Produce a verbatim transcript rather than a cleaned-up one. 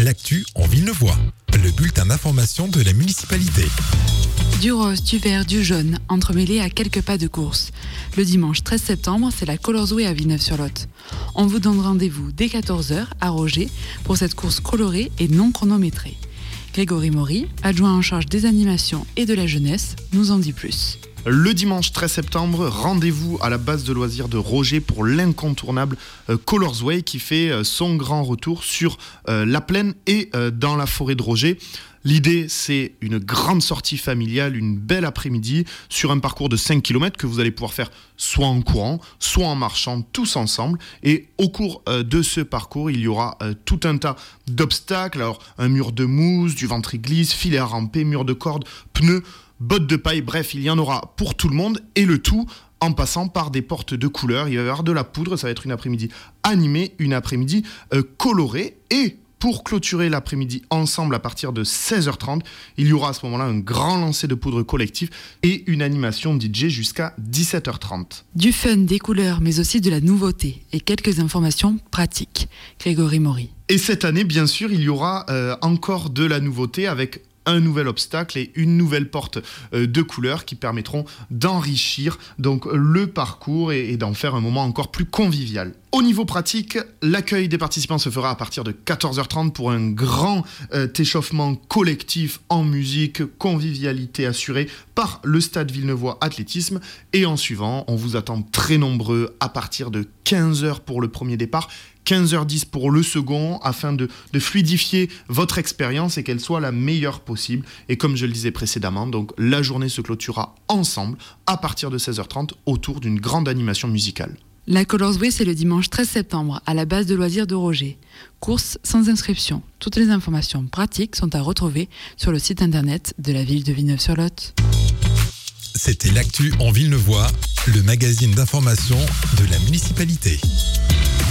l'actu en Villeneuvois, le bulletin d'information de la municipalité. Du rose, du vert, du jaune, entremêlés à quelques pas de course. Le dimanche treize septembre, c'est la Colorsway à Villeneuve-sur-Lot. On vous donne rendez-vous dès quatorze heures à Roger pour cette course colorée et non chronométrée. Grégory Maury, adjoint en charge des animations et de la jeunesse, nous en dit plus. Le dimanche treize septembre, rendez-vous à la base de loisirs de Roger pour l'incontournable euh, Colorsway qui fait euh, son grand retour sur euh, la plaine et euh, dans la forêt de Roger. L'idée, c'est une grande sortie familiale, une belle après-midi sur un parcours de cinq kilomètres que vous allez pouvoir faire soit en courant, soit en marchant tous ensemble. Et au cours euh, de ce parcours, il y aura euh, tout un tas d'obstacles. Alors, un mur de mousse, du ventre-glisse, filet à ramper, mur de corde, pneus, bottes de paille, bref, il y en aura pour tout le monde et le tout en passant par des portes de couleurs. Il va y avoir de la poudre, ça va être une après-midi animée, une après-midi euh, colorée. Et pour clôturer l'après-midi ensemble à partir de seize heures trente, il y aura à ce moment-là un grand lancer de poudre collectif et une animation D J jusqu'à dix-sept heures trente. Du fun, des couleurs, mais aussi de la nouveauté et quelques informations pratiques. Grégory Maury. Et cette année, bien sûr, il y aura euh, encore de la nouveauté avec un nouvel obstacle et une nouvelle porte de couleurs qui permettront d'enrichir donc le parcours et, et d'en faire un moment encore plus convivial. Au niveau pratique, l'accueil des participants se fera à partir de quatorze heures trente pour un grand euh, échauffement collectif en musique, convivialité assurée par le Stade Villeneuvois Athlétisme. Et en suivant, on vous attend très nombreux à partir de quinze heures pour le premier départ, quinze heures dix pour le second, afin de, de fluidifier votre expérience et qu'elle soit la meilleure possible. Et comme je le disais précédemment, donc la journée se clôturera ensemble à partir de seize heures trente autour d'une grande animation musicale. La Colorsway, c'est le dimanche treize septembre à la base de loisirs de Roger. Course sans inscription. Toutes les informations pratiques sont à retrouver sur le site internet de la ville de Villeneuve-sur-Lot. C'était l'actu en Villeneuvois, le magazine d'information de la municipalité.